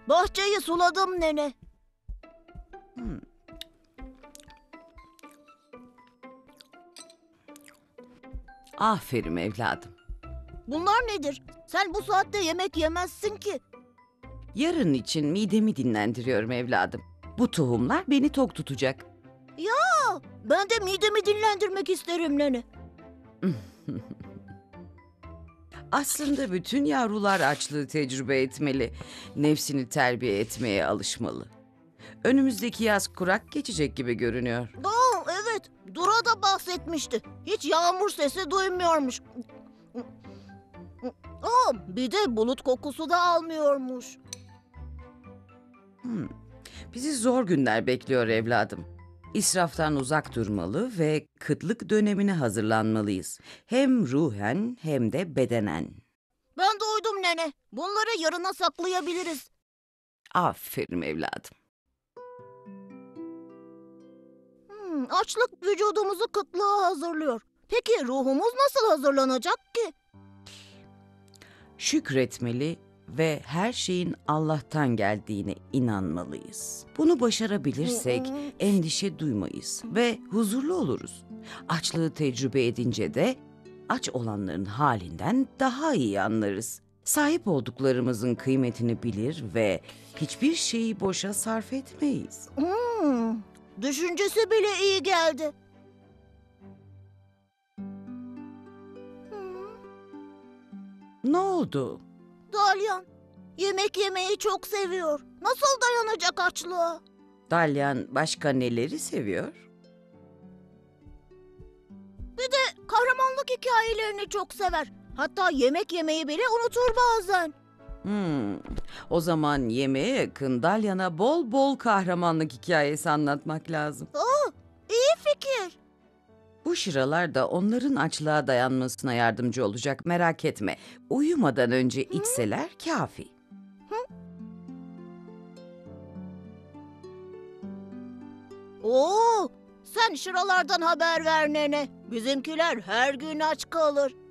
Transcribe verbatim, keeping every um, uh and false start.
Bahçeyi suladım nene. Hmm. Aferin evladım. Bunlar nedir? Sen bu saatte yemek yemezsin ki. Yarın için midemi dinlendiriyorum evladım. Bu tohumlar beni tok tutacak. Ya ben de midemi dinlendirmek isterim nene. Aslında bütün yavrular açlığı tecrübe etmeli. Nefsini terbiye etmeye alışmalı. Önümüzdeki yaz kurak geçecek gibi görünüyor. Aa, evet, Dura da bahsetmişti. Hiç yağmur sesi duymuyormuş. Aa, bir de bulut kokusu da almıyormuş. Hmm. Bizi zor günler bekliyor evladım. İsraftan uzak durmalı ve kıtlık dönemine hazırlanmalıyız. Hem ruhen hem de bedenen. Ben doydum nene. Bunları yarına saklayabiliriz. Aferin evladım. Hmm, açlık vücudumuzu kıtlığa hazırlıyor. Peki ruhumuz nasıl hazırlanacak ki? Şükretmeli ve her şeyin Allah'tan geldiğine inanmalıyız. Bunu başarabilirsek endişe duymayız ve huzurlu oluruz. Açlığı tecrübe edince de aç olanların halinden daha iyi anlarız. Sahip olduklarımızın kıymetini bilir ve hiçbir şeyi boşa sarf etmeyiz. Hmm, düşüncesi bile iyi geldi. Hmm, Ne oldu? Dalyan, yemek yemeyi çok seviyor. Nasıl dayanacak açlığa? Dalyan başka neleri seviyor? Kahramanlık hikayelerini çok sever. Hatta yemek yemeyi bile unutur bazen. Hmm, o zaman yemeğe yakın Dalyan'a bol bol kahramanlık hikayesi anlatmak lazım. Aa, iyi fikir. Bu şıralar da onların açlığa dayanmasına yardımcı olacak, merak etme. Uyumadan önce içseler kafi. Oo, sen şuralardan haber ver nene. Bizimkiler her gün aç kalır.